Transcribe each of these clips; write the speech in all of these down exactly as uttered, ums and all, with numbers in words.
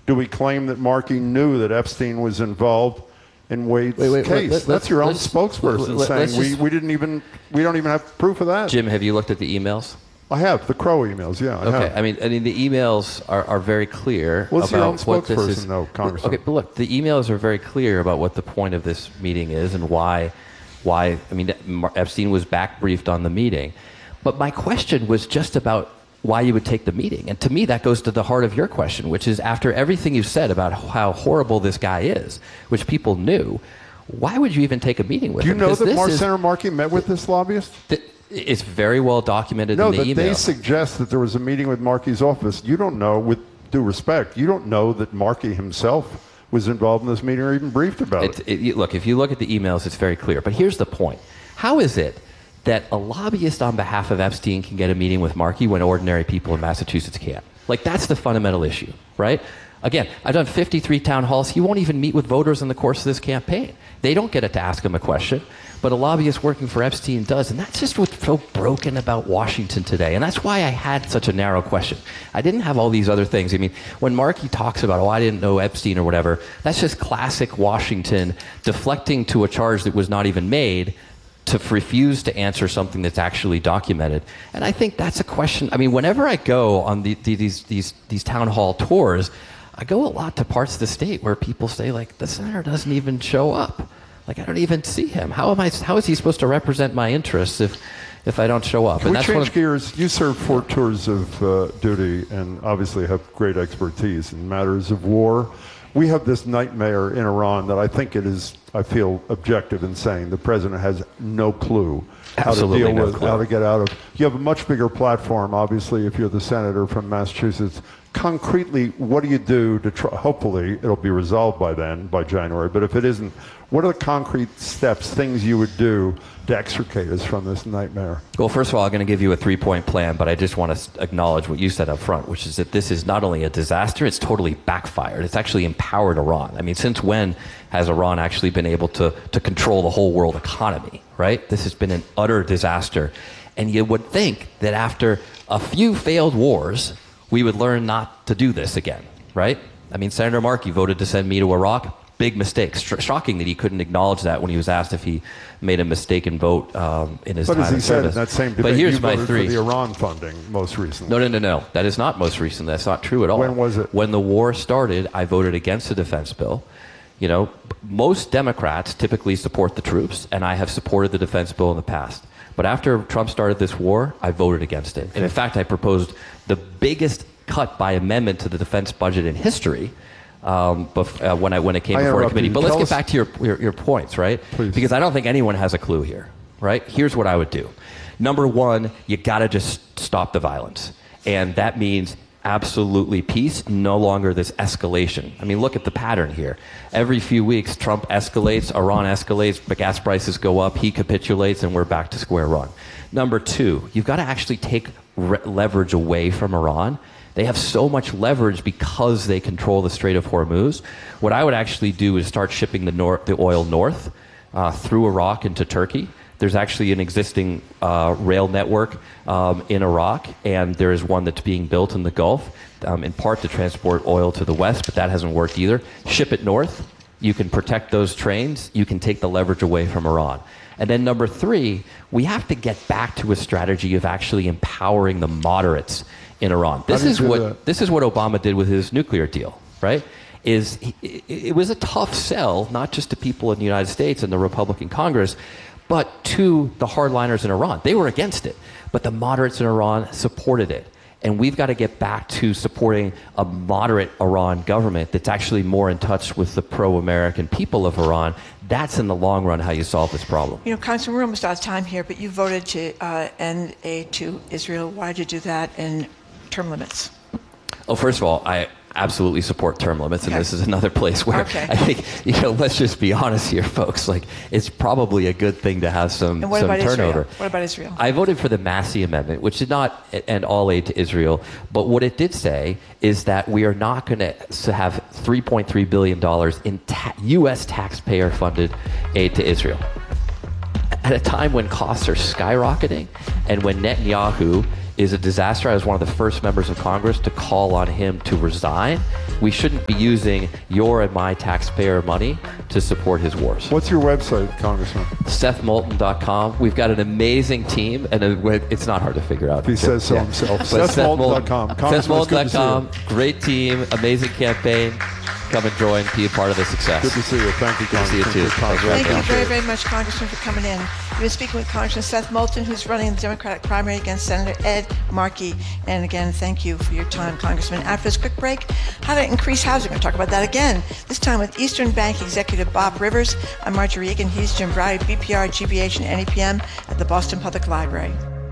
Do we claim that Markey knew that Epstein was involved in Wade's wait, wait, case? let, That's your own spokesperson let, saying we, just, we didn't even we don't even have proof of that. Jim, have you looked at the emails? I have the Crow emails. Yeah. I okay. have. I mean, I mean, the emails are, are very clear What's about your own what this is. spokesperson, though, Congressman? Okay, but look, the emails are very clear about what the point of this meeting is and why. Why? I mean, Epstein was back briefed on the meeting, but my question was just about why you would take the meeting. And to me, that goes to the heart of your question, which is after everything you've said about how horrible this guy is, which people knew, why would you even take a meeting with him? Do you know that Mar- Senator Markey met with this lobbyist? Th- it's very well documented no, in the that email. They suggest that there was a meeting with Markey's office. You don't know, with due respect, you don't know that Markey himself was involved in this meeting or even briefed about it. it, it look, if you look at the emails, it's very clear. But here's the point. How is it that a lobbyist on behalf of Epstein can get a meeting with Markey when ordinary people in Massachusetts can't? Like, that's the fundamental issue, right? Again, I've done fifty-three town halls. He won't even meet with voters in the course of this campaign. They don't get it to ask him a question, but a lobbyist working for Epstein does. And that's just what's so broken about Washington today. And that's why I had such a narrow question. I didn't have all these other things. I mean, when Markey talks about, oh, I didn't know Epstein or whatever, that's just classic Washington deflecting to a charge that was not even made to refuse to answer something that's actually documented. And I think that's a question. I mean, whenever I go on the, the, these, these, these town hall tours, I go a lot to parts of the state where people say, like, the senator doesn't even show up. Like, I don't even see him. How am I? How is he supposed to represent my interests if, if I don't show up? Can and we that's change one of, gears? You served four tours of uh, duty and obviously have great expertise in matters of war. We have this nightmare in Iran that I think it is, I feel, objective in saying the president has no clue how Absolutely to deal no with, clue. how to get out of. You have a much bigger platform, obviously, if you're the senator from Massachusetts. Concretely, what do you do to try, hopefully it'll be resolved by then, by January, but if it isn't, what are the concrete steps, things you would do to extricate us from this nightmare? Well, first of all, I'm going to give you a three-point plan, but I just want to acknowledge what you said up front, which is that this is not only a disaster, it's totally backfired. It's actually empowered Iran. I mean, since when has Iran actually been able to, to control the whole world economy, right? This has been an utter disaster. And you would think that after a few failed wars, we would learn not to do this again, right? I mean, Senator Markey voted to send me to Iraq. Big mistake. Sh- shocking that he couldn't acknowledge that when he was asked if he made a mistaken vote um, in his but time as he in said service. in that same debate, but here's you my voted three. for the Iran funding most recently. No, no, no, no. That is not most recent. That's not true at all. When was it? When the war started, I voted against the defense bill. You know, most Democrats typically support the troops, and I have supported the defense bill in the past. But after Trump started this war, I voted against it. And in fact, I proposed the biggest cut by amendment to the defense budget in history um, bef- uh, when I when it came I before a committee. you. But let's Tell get us- back to your, your your points, right? Please. Because I don't think anyone has a clue here, right? Here's what I would do. Number one, you got to just stop the violence, and that means absolutely peace, no longer this escalation. I mean, look at the pattern here. Every few weeks, Trump escalates, Iran escalates, the gas prices go up, he capitulates, and we're back to square one. Number two, you've got to actually take re- leverage away from Iran. They have so much leverage because they control the Strait of Hormuz. What I would actually do is start shipping the, nor- the oil north uh, through Iraq into Turkey. There's actually an existing uh, rail network um, in Iraq, and there is one that's being built in the Gulf, um, in part to transport oil to the west, but that hasn't worked either. Ship it north. You can protect those trains. You can take the leverage away from Iran. And then number three, we have to get back to a strategy of actually empowering the moderates in Iran. This do you is do what that? this is what Obama did with his nuclear deal, right? Is he, it was a tough sell, not just to people in the United States and the Republican Congress, but to the hardliners in Iran. They were against it, but the moderates in Iran supported it. And we've got to get back to supporting a moderate Iran government that's actually more in touch with the pro-American people of Iran. That's in the long run how you solve this problem. You know, Congressman, we're almost out of time here, but you voted to uh, end aid to Israel. Why did you do that in term limits? Oh, first of all, I absolutely support term limits, and Okay. this is another place where Okay. I think, you know, let's just be honest here, folks. Like, it's probably a good thing to have some, And what some about turnover. Israel? What about Israel? I voted for the Massey Amendment, which did not end all aid to Israel, but what it did say is that we are not going to have three point three billion dollars in ta- U S taxpayer-funded aid to Israel. At a time when costs are skyrocketing and when Netanyahu is a disaster. I was one of the first members of Congress to call on him to resign. We shouldn't be using your and my taxpayer money to support his wars. What's your website, Congressman? Seth Moulton dot com. We've got an amazing team, and it's not hard to figure out. He says so yeah. himself. Seth Moulton dot com. Seth Moulton dot com. Great team, amazing campaign. Come and join, be a part of the success. Good to see you. Thank you, Good to see you too. Thank you very, very much, Congressman, for coming in. We've been speaking with Congressman Seth Moulton, who's running the Democratic primary against Senator Ed Markey. And again, thank you for your time, Congressman. After this quick break, how to increase housing. We're going to talk about that again, this time with Eastern Bank Executive Bob Rivers. I'm Marjorie Egan. He's Jim Browdy, B P R, G B H, and N E P M at the Boston Public Library.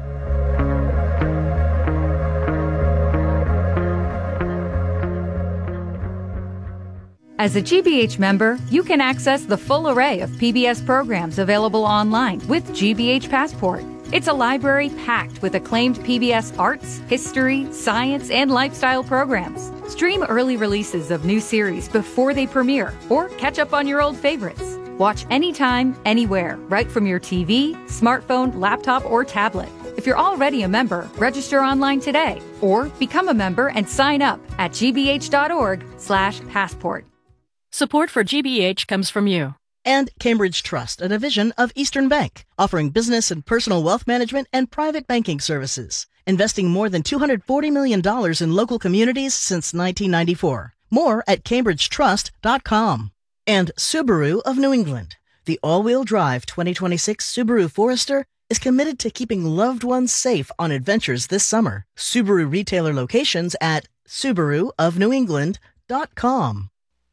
As a G B H member, you can access the full array of P B S programs available online with G B H Passport. It's a library packed with acclaimed P B S arts, history, science, and lifestyle programs. Stream early releases of new series before they premiere, or catch up on your old favorites. Watch anytime, anywhere, right from your T V, smartphone, laptop, or tablet. If you're already a member, register online today, or become a member and sign up at gbh.org slash passport. Support for G B H comes from you. And Cambridge Trust, a division of Eastern Bank, offering business and personal wealth management and private banking services, investing more than two hundred forty million dollars in local communities since nineteen ninety-four. More at cambridge trust dot com. And Subaru of New England. The all-wheel drive twenty twenty-six Subaru Forester is committed to keeping loved ones safe on adventures this summer. Subaru retailer locations at subaru of new england dot com.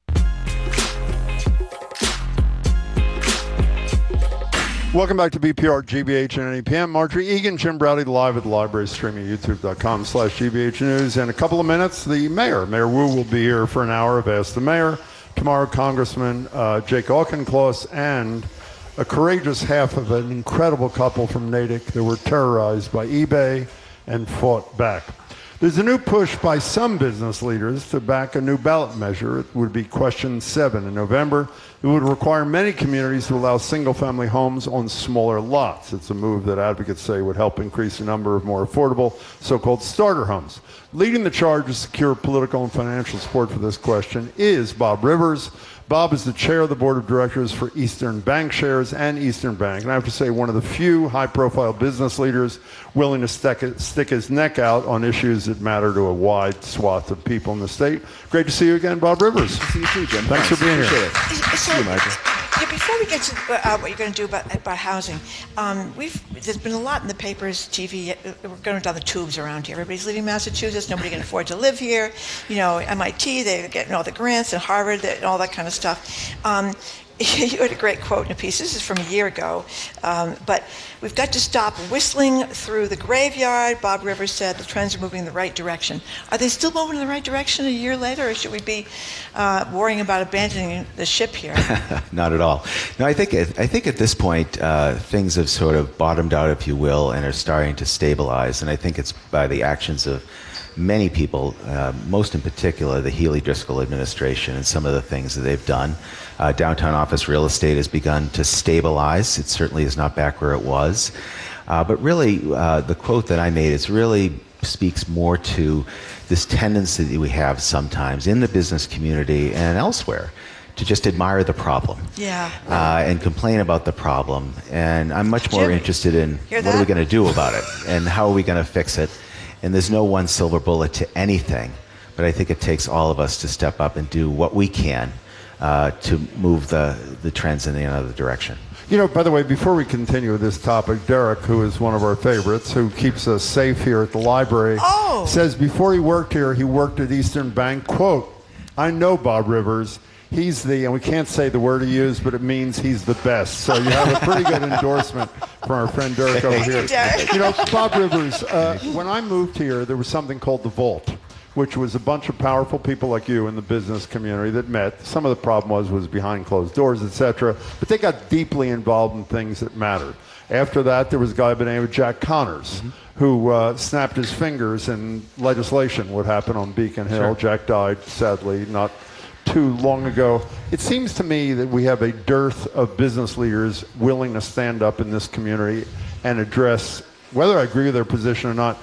Welcome back to B P R, G B H, and N E P M. Marjorie Egan, Jim Browdy, live at the library, streaming youtube.com slash GBH News. In a couple of minutes, the mayor, Mayor Wu, will be here for an hour of Ask the Mayor. Tomorrow, Congressman uh, Jake Auchincloss and a courageous half of an incredible couple from Natick that were terrorized by eBay and fought back. There's a new push by some business leaders to back a new ballot measure. It would be question seven in November. It would require many communities to allow single-family homes on smaller lots. It's a move that advocates say would help increase the number of more affordable so-called starter homes. Leading the charge to secure political and financial support for this question is Bob Rivers. Bob is the chair of the board of directors for Eastern Bank Shares and Eastern Bank. And I have to say, one of the few high-profile business leaders willing to stick, stick his neck out on issues that matter to a wide swath of people in the state. Great to see you again, Bob Rivers. Good to see you too, Jim. Thanks, Thanks for being here. So, yeah, before we get to uh, what you're going to do about, about housing, um, we've there's been a lot in the papers, T V. We're going down the tubes around here. Everybody's leaving Massachusetts. Nobody can afford to live here. You know, M I T, they're getting all the grants, and Harvard, and all that kind of stuff. Um, you had a great quote in a piece. This is from a year ago. Um, but we've got to stop whistling through the graveyard. Bob Rivers said the trends are moving in the right direction. Are they still moving in the right direction a year later, or should we be uh, worrying about abandoning the ship here? Not at all. No, I think I think at this point uh, things have sort of bottomed out, if you will, and are starting to stabilize. And I think it's by the actions of many people, uh, most in particular the Healy Driscoll administration and some of the things that they've done. Uh, downtown office real estate has begun to stabilize. It certainly is not back where it was. Uh, but really, uh, the quote that I made is really speaks more to this tendency that we have sometimes in the business community and elsewhere to just admire the problem. Yeah. Uh, and complain about the problem. And I'm much more Jim, interested in what that? are we going to do about it and how are we going to fix it. And there's no one silver bullet to anything, but I think it takes all of us to step up and do what we can uh, to move the, the trends in the other direction. You know, by the way, before we continue with this topic, Derek, who is one of our favorites, who keeps us safe here at the library, oh. says before he worked here, he worked at Eastern Bank. Quote, I know Bob Rivers. He's the, and we can't say the word he used, but it means he's the best. So you have a pretty good endorsement from our friend Derek over here. You know, Bob Rivers, uh, when I moved here, there was something called the Vault, which was a bunch of powerful people like you in the business community that met. Some of the problem was was behind closed doors, et cetera. But they got deeply involved in things that mattered. After that, there was a guy by the name of Jack Connors, mm-hmm. who uh, snapped his fingers and legislation would happen on Beacon Hill. Sure. Jack died, sadly, not too long ago. It seems to me that we have a dearth of business leaders willing to stand up in this community and address, whether I agree with their position or not,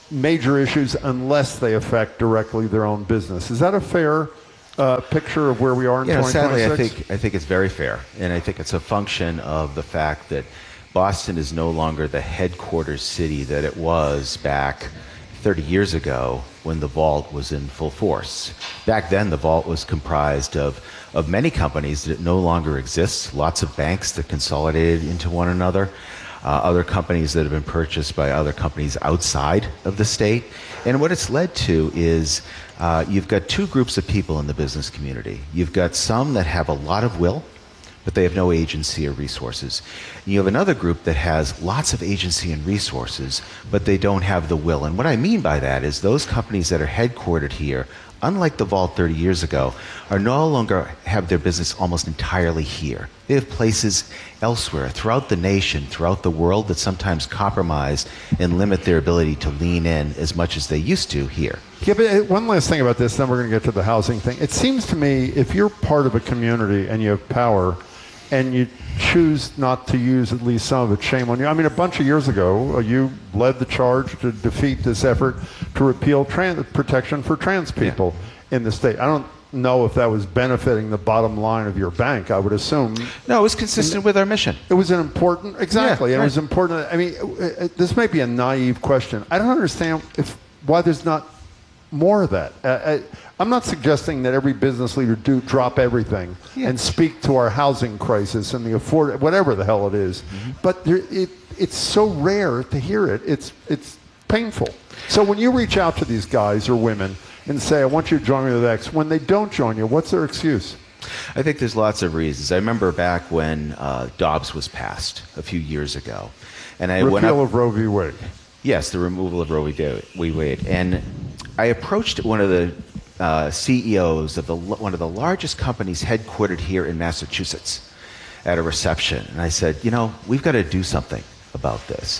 major issues unless they affect directly their own business. Is that a fair uh, picture of where we are in you know, twenty twenty-six? sadly, I think I think it's very fair, and I think it's a function of the fact that Boston is no longer the headquarters city that it was back thirty years ago when the vault was in full force. Back then, the vault was comprised of, of many companies that no longer exist, lots of banks that consolidated into one another, uh, other companies that have been purchased by other companies outside of the state. And what it's led to is uh, you've got two groups of people in the business community. You've got some that have a lot of will, but they have no agency or resources. And you have another group that has lots of agency and resources, but they don't have the will. And what I mean by that is those companies that are headquartered here, unlike the vault thirty years ago, are no longer have their business almost entirely here. They have places elsewhere throughout the nation, throughout the world, that sometimes compromise and limit their ability to lean in as much as they used to here. Yeah, but one last thing about this, then we're going to get to the housing thing. It seems to me if you're part of a community and you have power, and you choose not to use at least some of it, shame on you. I mean, a bunch of years ago, uh, you led the charge to defeat this effort to repeal trans protection for trans people yeah. in the state. I don't know if that was benefiting the bottom line of your bank. I would assume. No, it was consistent with our mission. It was an important, exactly. Yeah, it right. was important. I mean, it, it, this may be a naive question. I don't understand if why there's not more of that. Uh, I, I'm not suggesting that every business leader do drop everything yeah. and speak to our housing crisis and the afford whatever the hell it is. Mm-hmm. But there, it, it's so rare to hear it. It's it's painful. So when you reach out to these guys or women and say, "I want you to join me with X," when they don't join you, what's their excuse? I think there's lots of reasons. I remember back when uh, Dobbs was passed a few years ago, and I repeal went up, of Roe v. Wade. Yes, the removal of Roe v. Wade, and I approached one of the uh, C E Os of the one of the largest companies headquartered here in Massachusetts at a reception, and I said, you know, we've got to do something about this.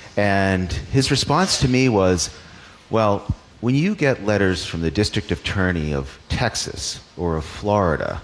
And his response to me was, well, when you get letters from the district attorney of Texas or of Florida,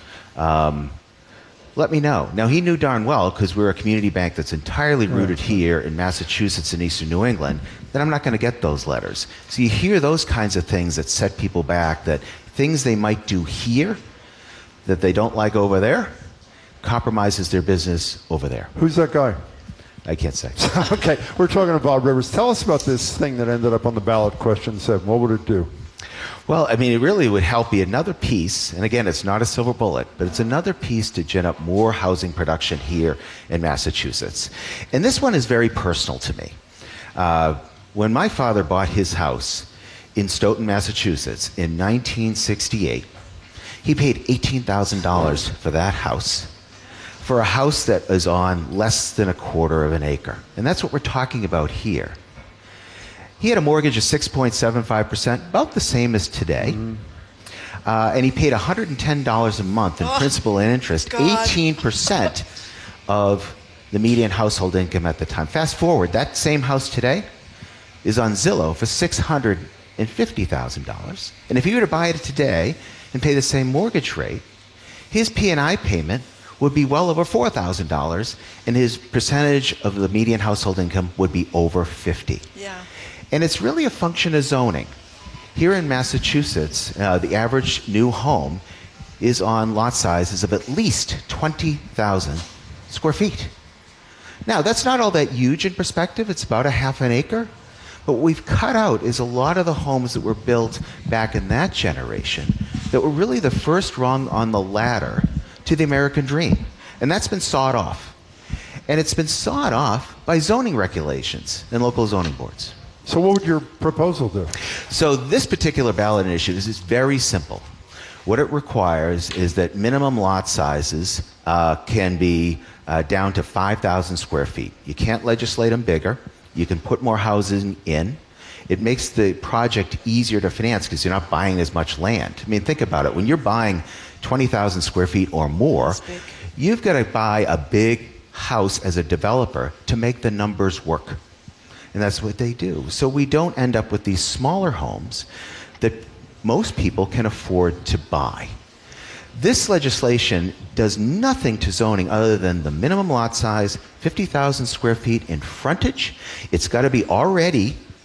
um, let me know. Now, he knew darn well, because we're a community bank that's entirely rooted here in Massachusetts and eastern New England, that I'm not going to get those letters. So you hear those kinds of things that set people back, that things they might do here that they don't like over there compromises their business over there. Who's that guy? I can't say. Okay, we're talking to Bob Rivers. Tell us about this thing that ended up on the ballot, question seven. What would it do? Well, I mean, it really would help be another piece, and again, it's not a silver bullet, but it's another piece to gin up more housing production here in Massachusetts. And this one is very personal to me. Uh, when my father bought his house in Stoughton, Massachusetts in nineteen sixty-eight, he paid eighteen thousand dollars for that house, for a house that is on less than a quarter of an acre. And that's what we're talking about here. He had a mortgage of six point seven five percent, about the same as today. Mm-hmm. uh, and he paid one hundred ten dollars a month in oh, principal and interest, God. eighteen percent of the median household income at the time. Fast forward, that same house today is on Zillow for six hundred fifty thousand dollars. And if he were to buy it today and pay the same mortgage rate, his P and I payment would be well over four thousand dollars, and his percentage of the median household income would be over fifty. Yeah. And it's really a function of zoning. Here in Massachusetts, uh, the average new home is on lot sizes of at least twenty thousand square feet. Now, that's not all that huge in perspective. It's about a half an acre. But what we've cut out is a lot of the homes that were built back in that generation that were really the first rung on the ladder to the American dream. And that's been sawed off. And it's been sawed off by zoning regulations and local zoning boards. So what would your proposal do? So this particular ballot initiative is very simple. What it requires is that minimum lot sizes uh, can be uh, down to five thousand square feet. You can't legislate them bigger. You can put more housing in. It makes the project easier to finance because you're not buying as much land. I mean, think about it. When you're buying twenty thousand square feet or more, you've got to buy a big house as a developer to make the numbers work. And that's what they do. So we don't end up with these smaller homes that most people can afford to buy. This legislation does nothing to zoning other than the minimum lot size, fifty thousand square feet in frontage. It's got to be already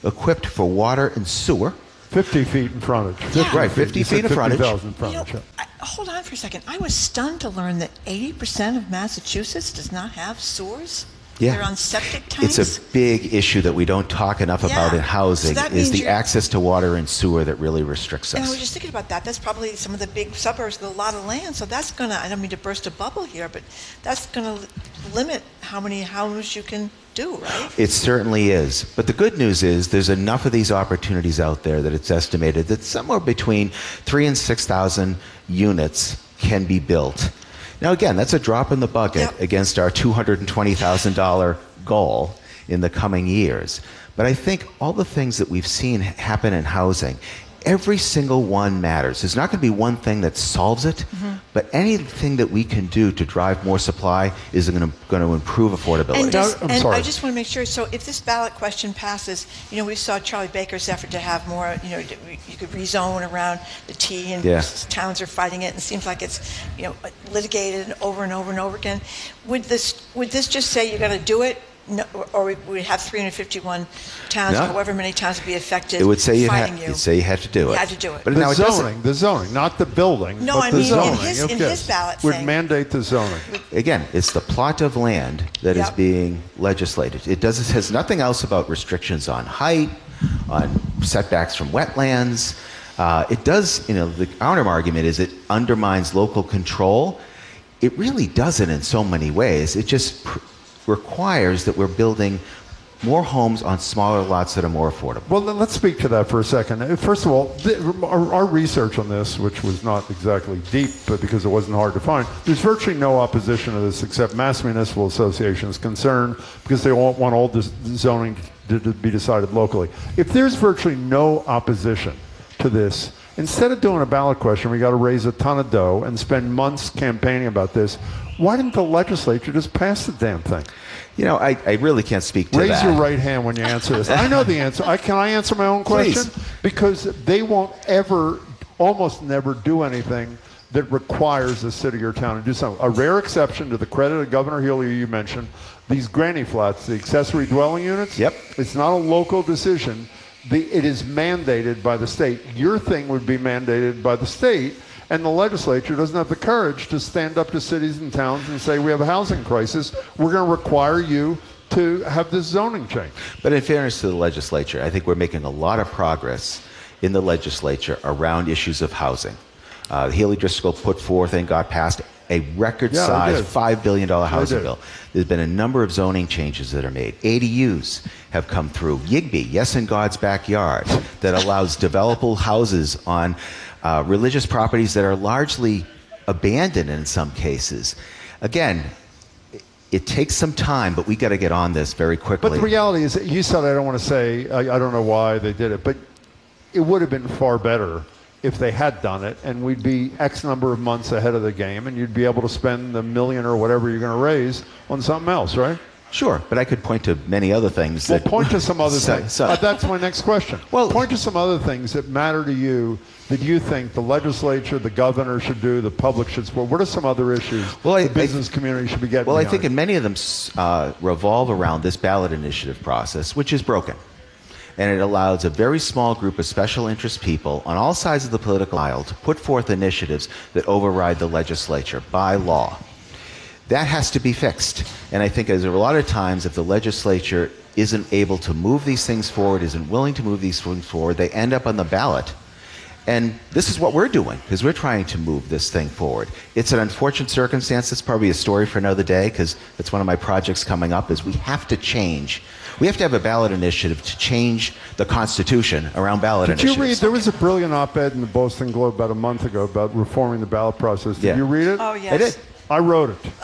equipped for water and sewer. fifty feet in frontage. Yeah. Right, fifty You said feet of frontage. fifty thousand You frontage. know, I, hold on for a second. I was stunned to learn that eighty percent of Massachusetts does not have sewers. Yeah. They're on septic tanks. It's a big issue that we don't talk enough about Yeah. in housing, So that is means the you're- access to water and sewer that really restricts And I was us. just thinking about that. That's probably some of the big suburbs with a lot of land. So that's going to, I don't mean to burst a bubble here, but that's going to limit how many houses you can do, right? It certainly is. But the good news is there's enough of these opportunities out there that it's estimated that somewhere between three and six thousand units can be built. Now, again, that's a drop in the bucket Yep. against our two hundred twenty thousand dollars goal in the coming years. But I think all the things that we've seen happen in housing, every single one matters. There's not going to be one thing that solves it, Mm-hmm. but anything that we can do to drive more supply is going to, going to improve affordability. And, does, I'm and sorry. I just want to make sure. So, if this ballot question passes, you know, we saw Charlie Baker's effort to have more. You know, you could rezone around the T, and Yeah. s- towns are fighting it, and it seems like it's, you know, litigated over and over and over again. Would this would this just say you got to do it? No, or we would have three hundred fifty-one towns, No. however many towns would be affected, It would say you, fighting had, you. it'd say you had to do it. You had to do it. But The now it doesn't. zoning, the zoning, not the building, No, but I the mean, in zoning. his- in okay, his ballot would thing. mandate the zoning. Again, it's the plot of land that is Yep. being legislated. It does it has nothing else about restrictions on height, on setbacks from wetlands. Uh, it does, you know, the counter argument is it undermines local control. It really doesn't in so many ways. It just pr- requires that we're building more homes on smaller lots that are more affordable. Well, then let's speak to that for a second. Uh, First of all, th- our, our research on this, which was not exactly deep, but because it wasn't hard to find, there's virtually no opposition to this except Mass Municipal Association is concerned because they all want all this zoning to, to be decided locally. If there's virtually no opposition to this, instead of doing a ballot question, we got to raise a ton of dough and spend months campaigning about this. Why didn't the legislature just pass the damn thing? You know, I, I really can't speak to Raise that. your right hand when you answer this. I know the answer. I, can I answer my own question? Please. Because they won't ever, almost never do anything that requires the city or town to do something. A rare exception to the credit of Governor Healy you mentioned, these granny flats, the accessory dwelling units. Yep. It's not a local decision. The, it is mandated by the state. Your thing would be mandated by the state. And the legislature doesn't have the courage to stand up to cities and towns and say, we have a housing crisis. We're going to require you to have this zoning change. But in fairness to the legislature, I think we're making a lot of progress in the legislature around issues of housing. Uh, the Healy Driscoll put forth and got passed a Yeah, record-sized they did. five billion dollars housing did. bill. There's been a number of zoning changes that are made. A D Us have come through. Yigby, yes, in God's backyard, that allows developable houses on uh, religious properties that are largely abandoned in some cases. Again, it, it takes some time, but we got to get on this very quickly. But the reality is, that you said, I don't want to say, I, I don't know why they did it, but it would have been far better if they had done it, and we'd be X number of months ahead of the game, and you'd be able to spend the million or whatever you're going to raise on something else, right? Sure, but I could point to many other things. Well, that point to some other So- things. so- Uh, that's my next question. Well- point to some other things that matter to you that you think the legislature, the governor should do, the public should support. What are some other issues Well, I- the business community should be getting Well, I behind? think in many of them uh, revolve around this ballot initiative process, which is broken. And it allows a very small group of special interest people on all sides of the political aisle to put forth initiatives that override the legislature by law. That has to be fixed. And I think as a lot of times, if the legislature isn't able to move these things forward, isn't willing to move these things forward, they end up on the ballot. And this is what we're doing, because we're trying to move this thing forward. It's an unfortunate circumstance. It's probably a story for another day, because it's one of my projects coming up, is we have to change. We have to have a ballot initiative to change the Constitution around ballot Did you initiatives. read, there was a brilliant op-ed in the Boston Globe about a month ago about reforming the ballot process. Did Yeah. you read it? Oh, yes. I did. I wrote it.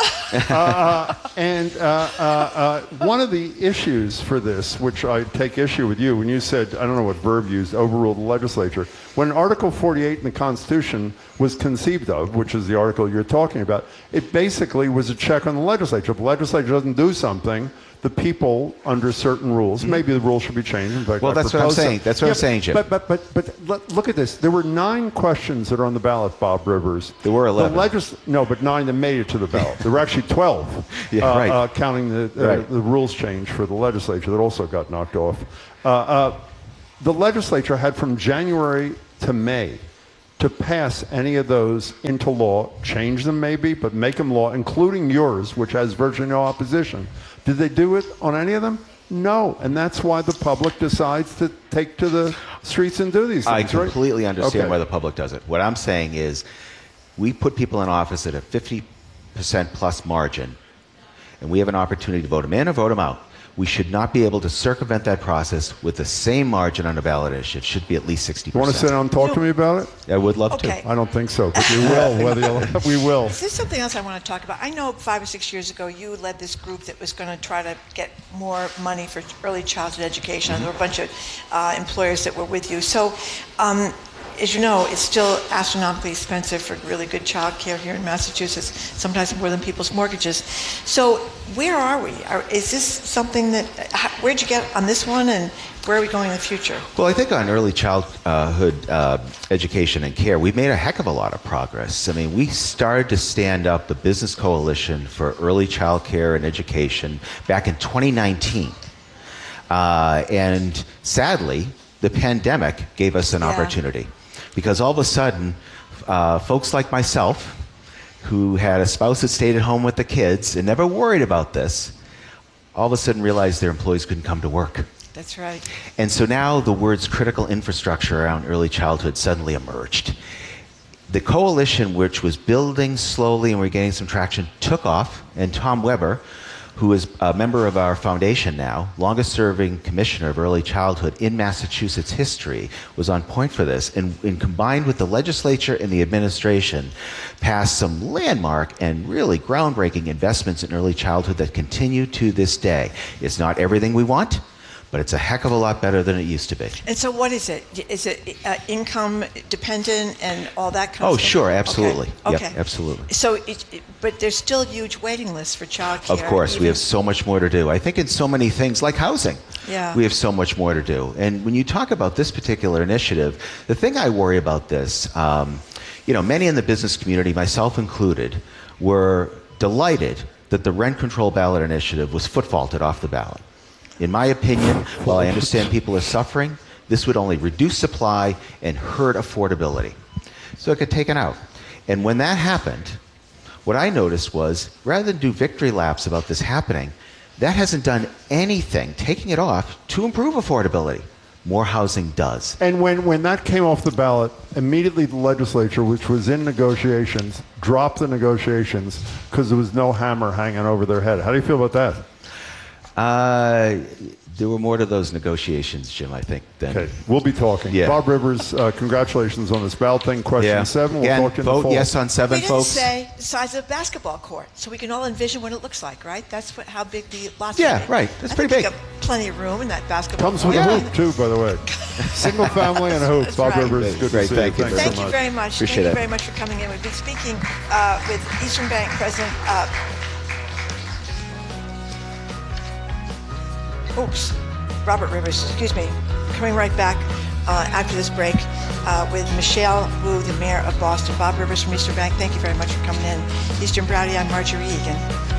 uh, and uh, uh, uh, one of the issues for this, which I take issue with you, when you said, I don't know what verb you used, overrule the legislature. When Article forty-eight in the Constitution was conceived of, which is the article you're talking about, it basically was a check on the legislature. If the legislature doesn't do something, the people, under certain rules, mm-hmm. maybe the rules should be changed. In fact, well, I that's what I'm saying. Some. That's what yeah, I'm saying, Jim. But, but, but, but let, look at this. There were nine questions that are on the ballot, Bob Rivers. There were eleven. The legis- no, but nine that made it to the ballot. There were actually twelve, yeah, uh, right. uh, counting the, uh, right. the rules change for the legislature that also got knocked off. Uh, uh, the legislature had from January to May to pass any of those into law, change them maybe, but make them law, including yours, which has virtually no opposition. Did they do it on any of them? No, and that's why the public decides to take to the streets and do these things, I completely right? understand okay. why the public does it. What I'm saying is we put people in office at a fifty percent plus margin, and we have an opportunity to vote them in or vote them out. We should not be able to circumvent that process with the same margin on a ballot issue. It should be at least sixty percent. You want to sit down and talk to me about it? I would love okay. to. I don't think so, but you will. Whether you we will. There's something else I want to talk about. I know five or six years ago you led this group that was going to try to get more money for early childhood education. Mm-hmm. There were a bunch of uh, employers that were with you. So, um, as you know, it's still astronomically expensive for really good child care here in Massachusetts, sometimes more than people's mortgages. So where are we? Are, is this something that, how, where'd you get on this one, and where are we going in the future? Well, I think on early childhood uh, education and care, we've made a heck of a lot of progress. I mean, we started to stand up the Business Coalition for Early Child Care and Education back in twenty nineteen. Uh, and sadly, the pandemic gave us an yeah. opportunity. Because all of a sudden, uh, folks like myself, who had a spouse that stayed at home with the kids and never worried about this, all of a sudden realized their employees couldn't come to work. That's right. And so now the words critical infrastructure around early childhood suddenly emerged. The coalition, which was building slowly and we're getting some traction, took off, and Tom Weber, who is a member of our foundation now, longest serving commissioner of early childhood in Massachusetts history, was on point for this, and, and combined with the legislature and the administration, passed some landmark and really groundbreaking investments in early childhood that continue to this day. It's not everything we want, but it's a heck of a lot better than it used to be. And so what is it? Is it uh, income dependent and all that kind oh, of stuff? Oh, sure, absolutely. Okay. Yep, okay. absolutely. So, it, it, but there's still huge waiting lists for child care. Of course, even. we have so much more to do. I think in so many things, like housing, yeah. we have so much more to do. And when you talk about this particular initiative, the thing I worry about this, um, you know, many in the business community, myself included, were delighted that the rent control ballot initiative was foot-faulted off the ballot. In my opinion, while I understand people are suffering, this would only reduce supply and hurt affordability. So it got taken out. And when that happened, what I noticed was, rather than do victory laps about this happening, that hasn't done anything, taking it off, to improve affordability. More housing does. And when, when that came off the ballot, immediately the legislature, which was in negotiations, dropped the negotiations because there was no hammer hanging over their head. How do you feel about that? Uh, there were more to those negotiations, Jim, I think. Than okay, we'll be talking. Yeah. Bob Rivers, uh, congratulations on this ballot thing. Question yeah. seven. We'll Again, talk in the vote fall. yes on seven, we didn't folks. say the size of a basketball court, so we can all envision what it looks like, right? That's what, how big the lots Yeah, are. right. That's I pretty think big. You got plenty of room in that basketball Comes court. with Yeah. a hoop, too, by the way. Single family and a hoop. That's Bob right. Rivers, good Great, to see thank you you. very Thank so you much. very much. Appreciate Thank you it. very much for coming in. We've been speaking uh, with Eastern Bank President. Uh, oops, Robert Rivers. Excuse me. Coming right back uh, after this break uh, with Michelle Wu, the mayor of Boston. Bob Rivers from Eastern Bank. Thank you very much for coming in. Eastern Browdy. I'm Marjorie Egan.